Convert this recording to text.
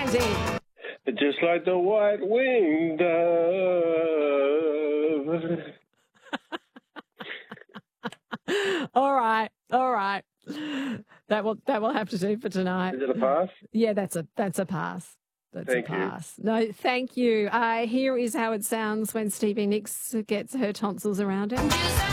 amazing. Just like the white-winged dove. All right. That will have to do for tonight. Is it a pass? Yeah, that's a pass. Thank you. No, thank you. Here is how it sounds when Stevie Nicks gets her tonsils around her.